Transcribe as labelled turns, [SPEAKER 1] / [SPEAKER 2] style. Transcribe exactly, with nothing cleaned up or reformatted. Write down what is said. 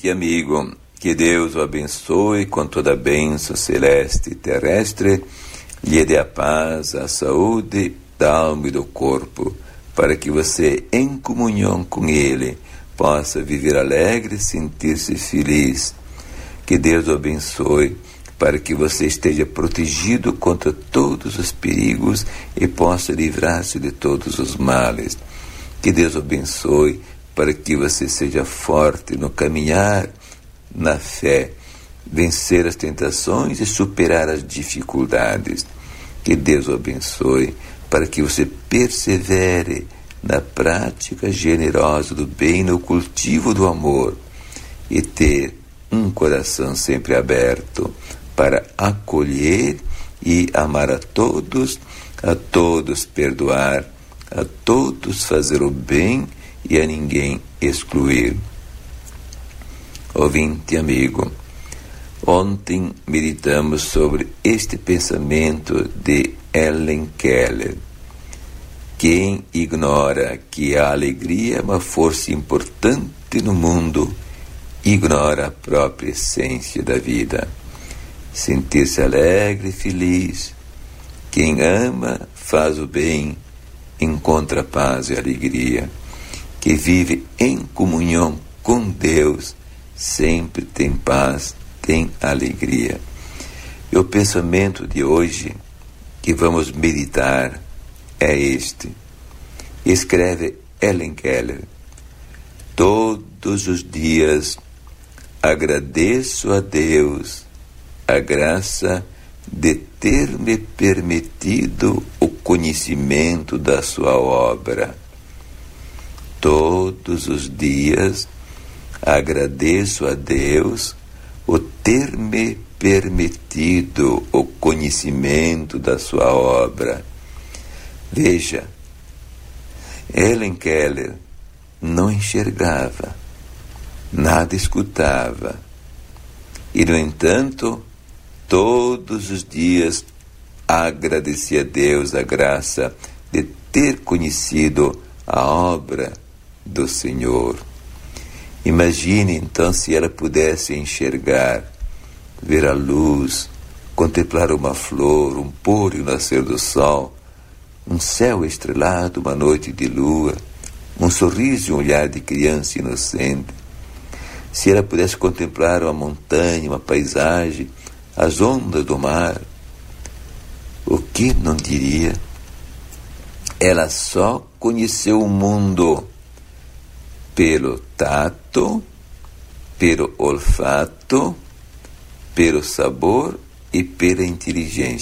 [SPEAKER 1] Ouvinte e amigo, que Deus o abençoe com toda a bênção celeste e terrestre, lhe dê a paz, a saúde da alma e do corpo, para que você, em comunhão com Ele, possa viver alegre e sentir-se feliz. Que Deus o abençoe, para que você esteja protegido contra todos os perigos e possa livrar-se de todos os males. Que Deus o abençoe, para que você seja forte no caminhar, na fé, vencer as tentações e superar as dificuldades. Que Deus o abençoe, para que você persevere na prática generosa do bem, no cultivo do amor, e ter um coração sempre aberto para acolher e amar a todos, a todos perdoar, a todos fazer o bem e a ninguém excluir. Ouvinte amigo, ontem meditamos sobre este pensamento de Helen Keller. Quem ignora que a alegria é uma força importante no mundo, ignora a própria essência da vida. Sentir-se alegre e feliz. Quem ama, faz o bem, encontra paz e alegria. Que vive em comunhão com Deus, sempre tem paz, tem alegria. E o pensamento de hoje, que vamos meditar, é este. Escreve Helen Keller: todos os dias agradeço a Deus a graça de ter me permitido o conhecimento da sua obra. Todos os dias agradeço a Deus o ter me permitido o conhecimento da sua obra. Veja, Helen Keller não enxergava, nada escutava, e no entanto, todos os dias agradecia a Deus a graça de ter conhecido a obra do Senhor. Imagine então se ela pudesse enxergar, ver a luz, contemplar uma flor, um pôr e o nascer do sol, um céu estrelado, uma noite de lua, um sorriso e um olhar de criança inocente. Se ela pudesse contemplar uma montanha, uma paisagem, as ondas do mar, o que não diria? Ela só conheceu o mundo pelo tato, pelo olfato, pelo sabor e pela inteligência.